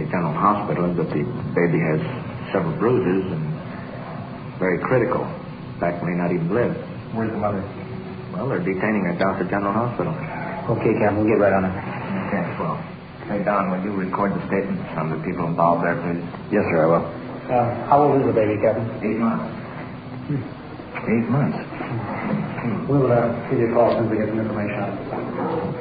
General Hospital, but the baby has several bruises and very critical. In fact, may not even live. Where's the mother? Well, they're detaining her down to General Hospital. Okay, Captain, we'll get right on it. Okay, well. Hey, Don, will you record the statements from the people involved there, please? Yes, sir, I will. How old is the baby, Captain? 8 months. 8 months. We'll give you a call as soon as we get some information on it.